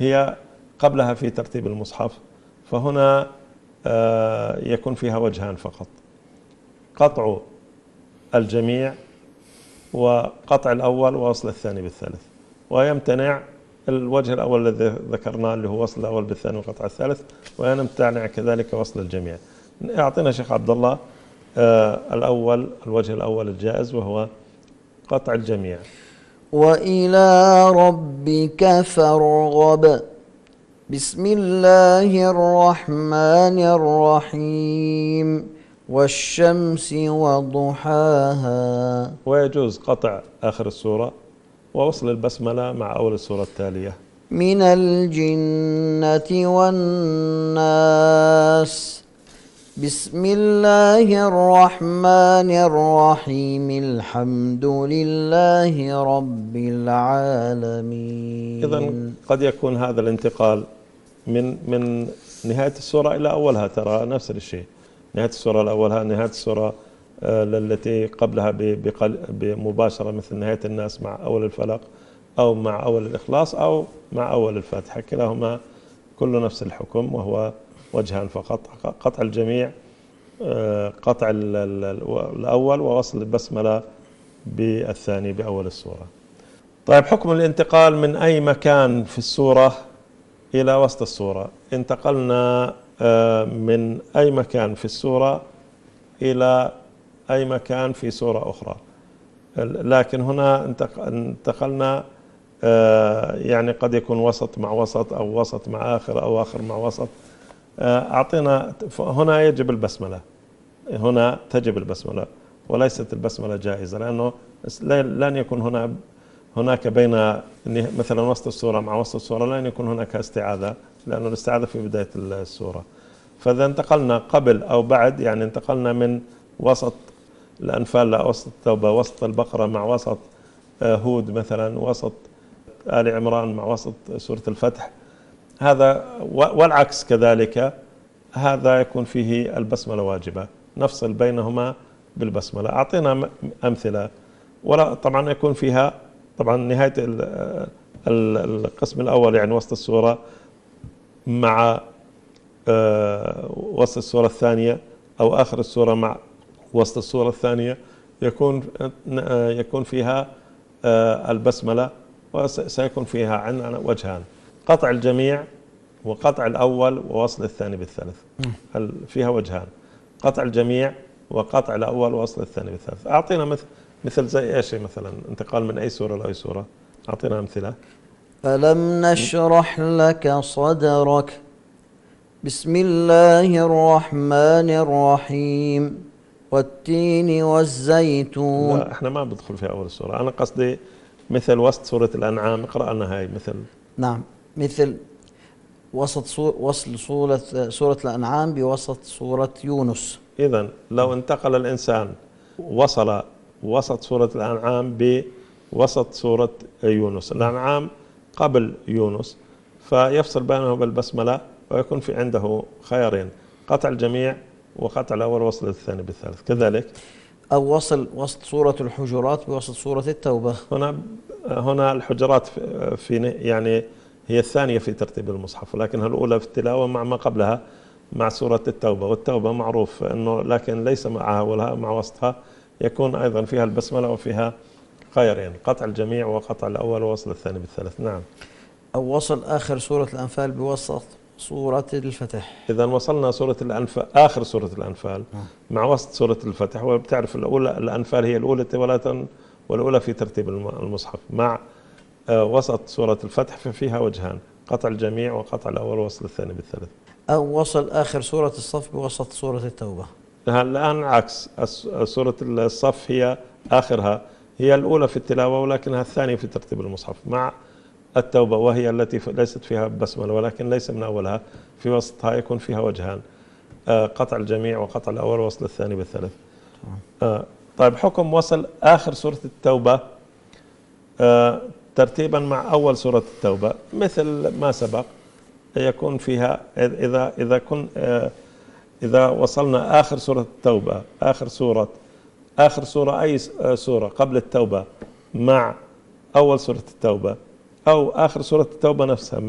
هي قبلها في ترتيب المصحف، فهنا يكون فيها وجهان فقط: قطع الجميع وقطع الأول ووصل الثاني بالثالث، ويمتنع الوجه الأول الذي ذكرناه اللي هو وصل الأول بالثاني وقطع الثالث، ويمتنع كذلك وصل الجميع. أعطينا شيخ عبد الله الأول، الوجه الأول الجائز وهو قطع الجميع. وإلى ربك فارغب. بسم الله الرحمن الرحيم. والشمس وضحاها. ويجوز قطع آخر السورة ووصل البسملة مع أول السورة التالية. من الجنة والناس. بسم الله الرحمن الرحيم. الحمد لله رب العالمين. إذن قد يكون هذا الانتقال من نهاية السورة إلى أولها، ترى نفس الشيء، نهاية السورة لأولها، نهاية السورة التي قبلها بمباشرة، مثل نهاية الناس مع أول الفلق، أو مع أول الإخلاص، أو مع أول الفاتحة، كلاهما كله نفس الحكم، وهو وجهان فقط: قطع الجميع، قطع الأول، ووصل البسملة بالثاني بأول السورة. طيب، حكم الانتقال من أي مكان في السورة إلى وسط السورة. انتقلنا من أي مكان في السورة إلى أي مكان في سورة أخرى، لكن هنا انتقلنا يعني قد يكون وسط مع وسط، أو وسط مع آخر، أو آخر مع وسط. أعطينا هنا يجب البسملة، هنا تجب البسملة، وليست البسملة جائزة، لأنه لن يكون هناك بين مثلا وسط السورة مع وسط السورة لن يكون هناك استعاذة، لأن الاستعاذة في بداية السورة. فإذا انتقلنا قبل أو بعد، يعني انتقلنا من وسط الأنفال لوسط التوبة، وسط البقرة مع وسط هود مثلا، وسط آل عمران مع وسط سورة الفتح، هذا والعكس كذلك، هذا يكون فيه البسملة واجبة، نفصل بينهما بالبسملة. أعطينا أمثلة. ولا طبعا يكون فيها طبعا نهاية القسم الأول، يعني وسط السورة مع وسط السورة الثانية، أو آخر السورة مع وسط السورة الثانية، يكون فيها البسملة، وسيكون فيها عندنا وجهان: قطع الجميع وقطع الأول ووصل الثاني بالثالث. فيها وجهان: قطع الجميع وقطع الأول ووصل الثاني بالثالث. أعطينا مثل زي إيش مثلا انتقال من أي سورة لأي سورة؟ أعطينا أمثلة. ألم نشرح لك صدرك. بسم الله الرحمن الرحيم. والتين والزيتون. لا، احنا ما بدخل في أول السورة، أنا قصدي مثل وسط سورة الأنعام، اقرأ لنا هاي مثل. نعم، مثل وصل سورة الأنعام بوسط سورة يونس. إذن لو انتقل الإنسان وصل وسط سورة الأنعام بوسط سورة يونس، الأنعام قبل يونس، فيفصل بينه بالبسملة، ويكون في عنده خيارين: قطع الجميع وقطع الأول ووصل الثاني بالثالث. كذلك أو وسط سورة الحجرات بوسط سورة التوبة. هنا الحجرات في يعني هي الثانية في ترتيب المصحف، ولكنها الأولى في التلاوة مع ما قبلها، مع سورة التوبة. والتوبة معروف أنه لكن ليس معها ولا مع وسطها، يكون أيضا فيها البسملة وفيها خيرين: قطع الجميع وقطع الأول ووصل الثاني بالثالث. نعم. أو وصل آخر سورة الأنفال بوسط سورة الفتح. إذا وصلنا سورة الأنفال، آخر سورة الأنفال مع وسط سورة الفتح، وبتعرف الأولى الأنفال هي الأولى ولاة، والأولى في ترتيب المصحف، مع وسط سورة الفتح، ففيها وجهان: قطع الجميع وقطع الأول ووصل الثاني بالثالث. أو وصل آخر سورة الصف بوسط سورة التوبة. الآن عكس، سورة الصف هي آخرها، هي الأولى في التلاوة، ولكنها الثانية في ترتيب المصحف، مع التوبة وهي التي ليست فيها بسملة، ولكن ليس من أولها، في وسطها يكون فيها وجهان: قطع الجميع وقطع الأول ووصل الثاني بالثالث. طيب، حكم وصل آخر سورة التوبة ترتيبا مع أول سورة التوبة مثل ما سبق، يكون فيها إذا وصلنا آخر سورة التوبة، آخر سورة أي سورة قبل التوبة مع أول سورة التوبة، أو آخر سورة التوبة نفسها